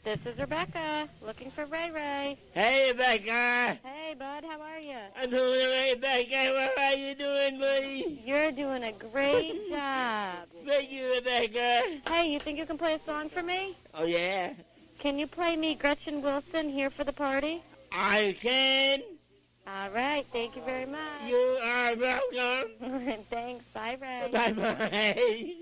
This is Rebecca, looking for Ray Ray. Hey, Rebecca. Hey, bud, how are you? I'm doing all right, Rebecca. What are you doing, buddy? You're doing a great job. Thank you, Rebecca. Hey, you think you can play a song for me? Oh, yeah? Can you play me Gretchen Wilson, Here for the Party? I can. All right, thank you very much. You are welcome. Thanks, bye, Ray. Bye-bye.